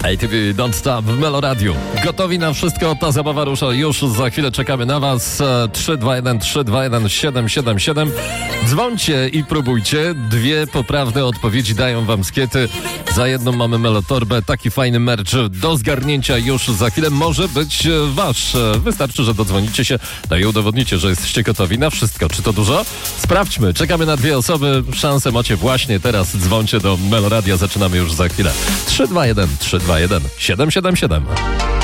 ATV Don't Stop w Meloradiu. Gotowi na wszystko? Ta zabawa rusza już za chwilę. Czekamy na was. 321 321 777. Dzwońcie i próbujcie. Dwie poprawne odpowiedzi dają wam skiety. Za jedną mamy Melotorbę. Taki fajny merch do zgarnięcia już za chwilę. Może być wasz. Wystarczy, że dodzwonicie się i udowodnicie, że jesteście gotowi na wszystko. Czy to dużo? Sprawdźmy. Czekamy na dwie osoby. Szansę macie właśnie teraz. Dzwońcie do Meloradia. Zaczynamy już za chwilę. 321 321 777.